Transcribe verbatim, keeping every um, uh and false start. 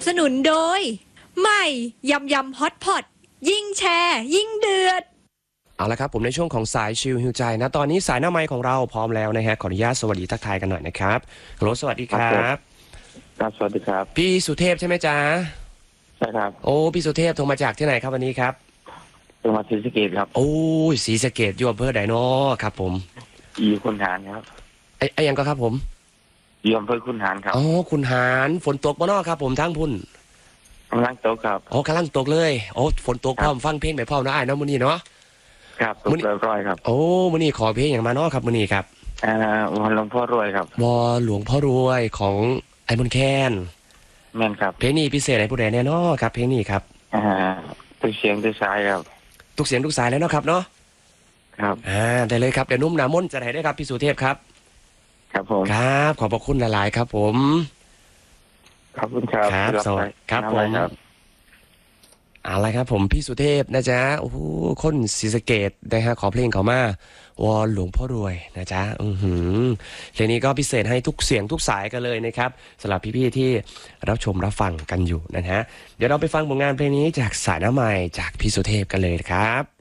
สนุนโดยใหม่ยำยำฮอตพอตยิ่งแชร์ยิ่งเดือดเอาละครับผมในช่วงของสายชิลฮิวใจนะตอนนี้สายหน้าไมค์ของเราพร้อมแล้วนะฮะขออนุญาตสวัสดีทักทายกันหน่อยนะครับฮัลโหลสวัสดีครับครับสวัสดีครับพี่สุเทพใช่ไหมจ๊ะใช่ครับโอ้พี่สุเทพโทรมาจากที่ไหนครับวันนี้ครับจังหวัดศรีสะเกษครับโอ้ยศรีสะเกษอยู่อำเภอใดน้อครับผมอยู่คุนหารครับไอ้ไอ้ยังก็ครับผมอยู่อำเภอคุนหารครับอ๋อคุณหารฝนตกบ่น้อครับผมทั้งพุ่นกำลังตกครับอ๋อกำลังตกเลยโอ้ฝนตกพร้อมฟังเพลงไปพร้อมนะไอ้น้องมื้อนี้เนาะครับตกเรียบร้อยครับโอ้มื้อนี้ขอเพลงอย่างมาเนาะครับมื้อนี้ครับอ่าวันหลวงพ่อรวยครับวอหลวงพ่อรวยของไอ้มนแคนแม่นครับเพลงนี้พิเศษให้ผู้ใดแน่นอนครับเพลงนี้ครับอ่าทุกเสียงทุกสายครับทุกเสียงทุกสายแล้วเนาะครับเนาะครับอ่าได้เลยครับเดี๋ยวนุ่มหนามนจะไหนได้ครับพี่สุเทพครับครับผมครับขอบพระคุณหลายๆครับผมขอบคุณครับครับสวัสดีครับผมอะไรครับผมพี่สุเทพนะจ๊ะโอ้โหคนศรีสะเกษนะฮะขอเพลงเขามาวอนหลวงพ่อรวยนะจ๊ะอือหือเพลงนี้ก็พิเศษให้ทุกเสียงทุกสายกันเลยนะครับสำหรับพี่ๆที่รับชมรับฟังกันอยู่นะฮะเดี๋ยวเราไปฟังผลงานเพลงนี้จากสายหน้าใหม่จากพี่สุเทพกันเลยครับ